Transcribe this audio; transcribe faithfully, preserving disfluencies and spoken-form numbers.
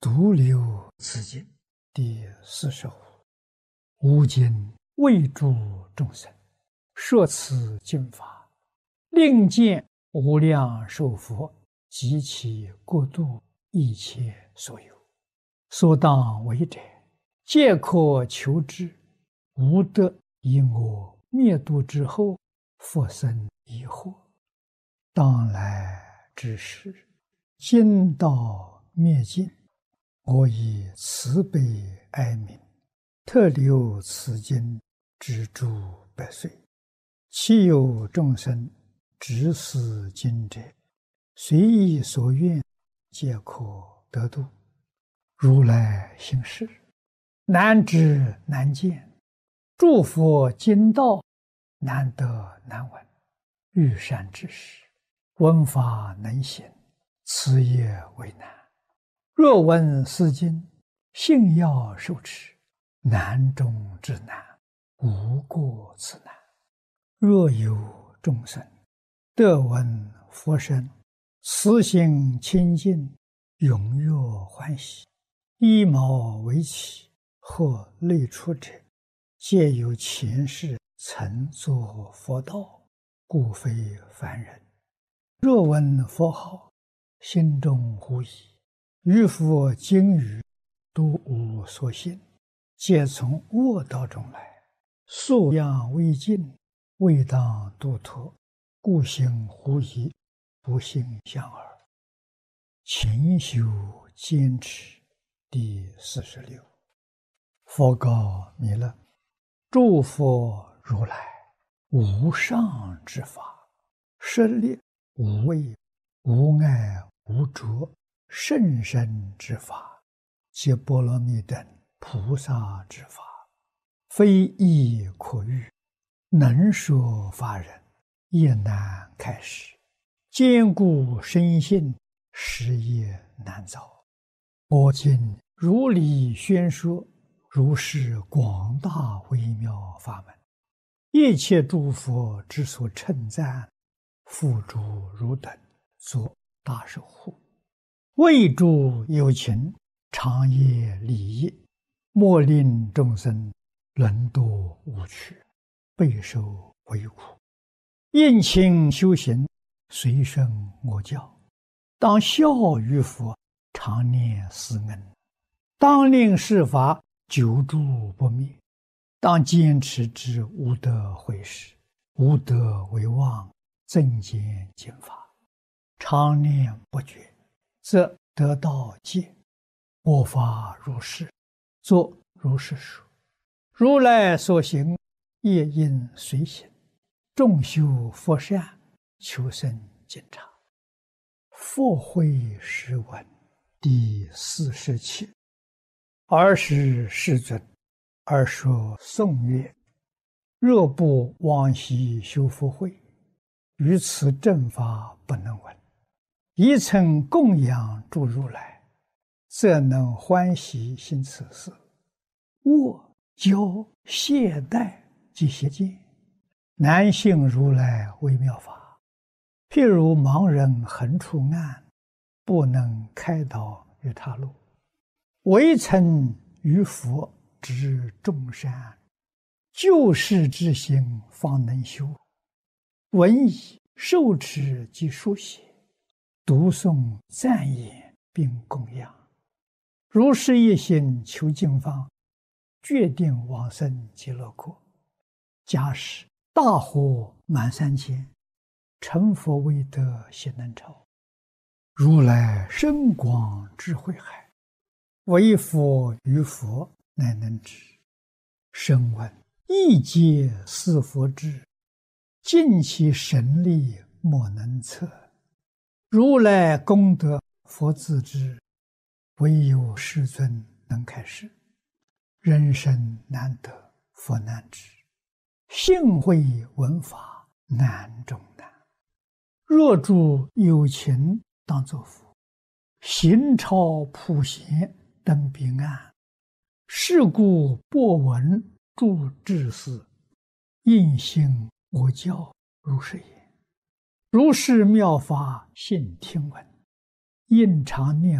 独留此经第四十五。吾今为诸众生说此经法，令见无量寿佛及其国度一切所有，所当为者，皆可求之。无得以我灭度之后，复生疑惑。当来之时，今道灭尽，我以慈悲哀悯，特留此经之诸百岁。其有众生执此经者，随意所愿，皆可得度。如来行事，难知难见，诸佛经道难得难闻。欲善知识，闻法能行，此也为难。若闻斯经，信要受持，难中之难，无过此难。若有众生得闻佛声，慈心清净，踊跃欢喜，依毛为起，或类出者，皆有前世曾作佛道，故非凡人。若闻佛号，心中狐疑，于佛经语都无所信，皆从恶道中来，素养未尽，未当度脱，故行狐疑，不信相耳。勤修坚持第四十六。佛告弥勒：诸佛如来无上之法，设立无畏无碍无着甚深之法，皆波罗蜜等菩萨之法，非易可喻，能说法人也难开示，坚固深信，实也难造。我今如理宣说，如是广大微妙法门，一切诸佛之所称赞，付诸汝等作大守护，为诸有情，长夜利益，莫令众生沦堕无趣，备受为苦。应勤修行，随顺我教，当效于佛，常念斯恩，当令是法久住不灭，当坚持之无得毁时，无得为妄，增减经法，常念不绝，则得道戒。我法如是，作如是说。如来所行，业应随行，众修佛善，求生净察。佛慧诗文第四十七。尔时世尊，而说颂曰：若不往昔修福慧，于此正法不能闻。一曾供养诸如来，则能欢喜行此事。我教懈怠及邪见，难信如来微妙法。譬如盲人横出暗，不能开导于他路。唯曾于佛知众善，救世之心方能修。闻已受持及书写，读诵赞言并供养，如是一心求经方，决定往生极乐国。假使大火满三千，成佛未得悉能超。如来深广智慧海，唯佛于佛乃能知。声闻亦皆似佛智，尽其神力莫能测。如来功德佛自知，唯有世尊能开示。人生难得佛难知，信会闻法难中难。若诸有情当作佛，行超普贤登彼岸。是故播闻诸智士，应信我教如是言。如是妙法信听闻，应常念